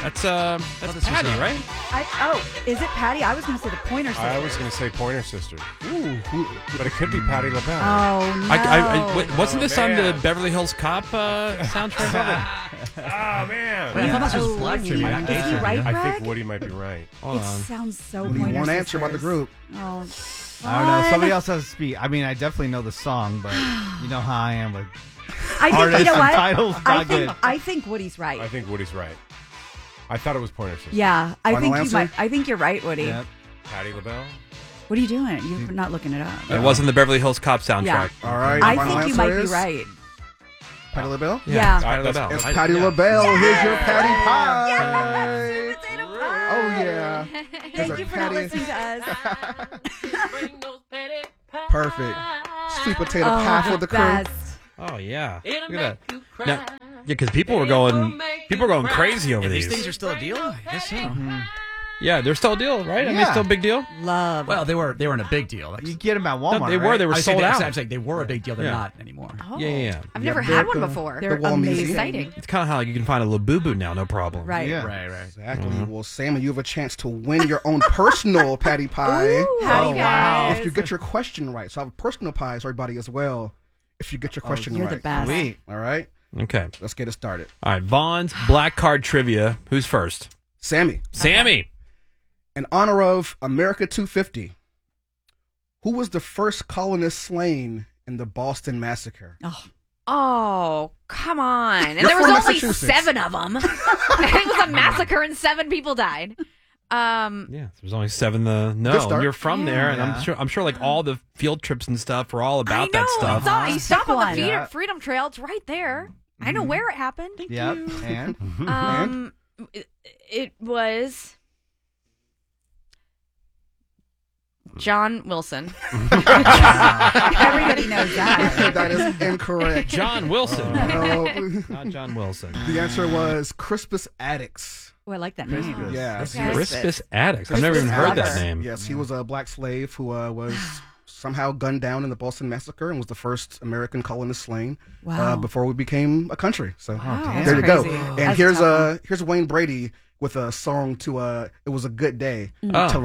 That's Patty, right? Is it Patty? I was going to say the Pointer Sisters. I was going to say Pointer Sisters. Ooh, but it could be Patti LaBelle. Oh, no. Wasn't this on the Beverly Hills Cop soundtrack? Oh, man. I thought this was Black trivia. Is he right, I Greg? think Woody might be right. Hold It on. sounds so Only Pointer one Sisters. answer about the group. Oh, I don't know. Somebody else has to speak. I mean, I definitely know the song, but you know how I am with I think, artists you know and what? titles. Not good. I think Woody's right. I think Woody's right. I thought it was Pointer Sisters. Yeah, I Final think answer? I think you're right, Woody. Yep. Patti LaBelle? What are you doing? You're not looking it up. It wasn't the Beverly Hills Cop soundtrack. Yeah. All right. I final think you answer might be is right. Patti LaBelle? Yeah. Patti LaBelle. It's I- Patti yeah. LaBelle. Here's your Patty Pie. Yes! Potato pie. Oh, yeah. Thank you for not listening to us. Perfect. Sweet potato pie for the crew. best. Oh yeah. Look at that. Now, yeah, because people were going crazy over And these. these things are still a deal? I guess so. Yeah, they're still a deal, right? I mean, Yeah. still a big deal. Love. Well, they weren't a big deal. Like, You get them at Walmart. They were. right? They were I sold out. I'm saying they were a big deal. They're Yeah. not anymore. Yeah. I've never Yeah, had they're one before. They're Wall Museum. amazing. Exciting. It's kind of how you can find a Labubu now, no problem. Right. Yeah. Right. Exactly. Well, Sam, you have a chance to win your own personal Patty Pie. Patty Oh, guys. If you get your question right. So I have personal pies for everybody as well. If you get your question You're right. the best. Sweet. All right. Okay. Let's get it started. All right. Vaughn's Black Card Trivia. Who's first? Sammy, Sammy. in honor of America 250, who was the first colonist slain in the Boston Massacre? Oh, come on. And You're there was from only Massachusetts. 7 of them. It was a massacre and 7 people died. Yeah. There's only 7. Good No, start. you're from there, and Yeah. I'm sure like all the field trips and stuff were all I about know. that stuff. It's all, you stop on one. the Yeah. Freedom Trail. It's right there. I know where it happened. Yep. And It was John Wilson. Everybody knows that. That is incorrect. John Wilson. No, Not John Wilson. the answer was Crispus Attucks. Oh, I like that name. Yeah. Crispus Attucks. I've never even heard that name. Yes, he was a black slave who was somehow gunned down in the Boston Massacre and was the first American colonist slain Wow. before we became a country. So Wow, there you that's go. crazy. And That's here's a tough one. here's Wayne Brady with a song to "It Was a Good Day." Oh.